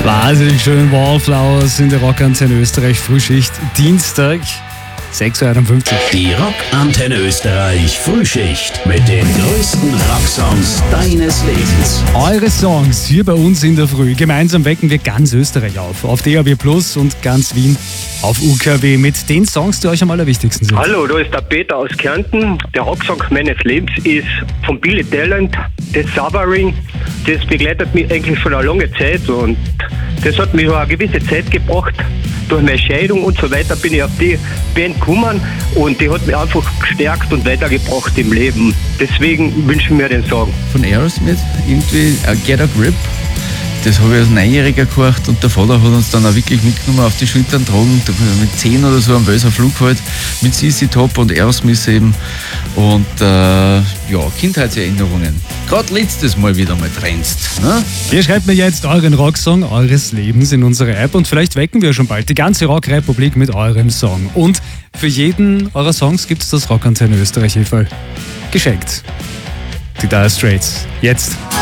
Wahnsinnig schön, Wallflowers in der Rockantenne Österreich, Frühschicht, Dienstag, 6.51 Uhr. Die Rockantenne Österreich Frühschicht mit den größten Rocksongs deines Lebens. Eure Songs hier bei uns in der Früh. Gemeinsam wecken wir ganz Österreich auf DAB+ und ganz Wien auf UKW mit den Songs, die euch am allerwichtigsten sind. Hallo, da ist der Peter aus Kärnten. Der Rocksong meines Lebens ist von Billy Talent, das Suffering. Das begleitet mich eigentlich schon eine lange Zeit und das hat mich über eine gewisse Zeit gebracht. Durch meine Scheidung und so weiter bin ich auf die Band gekommen und die hat mich einfach gestärkt und weitergebracht im Leben. Deswegen wünsche ich mir den Song. Von Aerosmith, irgendwie Get a Grip. Das habe ich als 9-Jähriger gehört und der Vater hat uns dann auch wirklich mitgenommen auf die Schultern tragen, mit 10 oder so am Wölser Flug halt, mit CC Top und Aerosmith eben. Und Kindheitserinnerungen. Gerade letztes Mal wieder mal trennst. Ne? Ihr schreibt mir jetzt euren Rocksong eures Lebens in unsere App und vielleicht wecken wir schon bald die ganze Rockrepublik mit eurem Song. Und für jeden eurer Songs gibt es das Rockantenne Österreich Heferl geschenkt. Die Dire Straits. Jetzt.